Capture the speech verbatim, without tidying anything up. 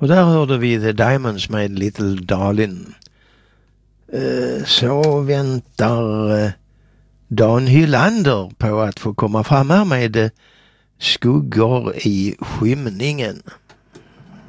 Och där hörde vi The Diamonds med Little Darling. Eh, så väntar eh, Dan Hylander på att få komma fram här med eh, Skuggor i skymningen.